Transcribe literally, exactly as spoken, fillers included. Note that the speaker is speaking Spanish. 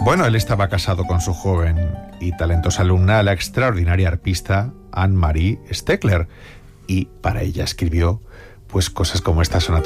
Bueno, él estaba casado con su joven y talentosa alumna, la extraordinaria arpista Anne-Marie Steckler, y para ella escribió pues cosas como esta sonata